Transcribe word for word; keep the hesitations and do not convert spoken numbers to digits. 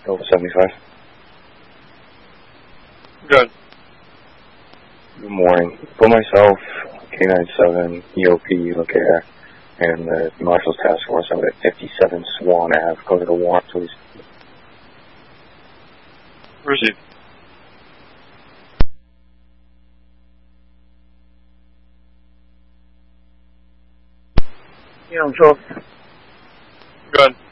Over seventy-five. Good. Good morning. Put myself, K ninety-seven, E O P, Lacaire, and the Marshals Task Force out at fifty-seven Swan Ave. Go to the warrant, please. Received. You know, so Good.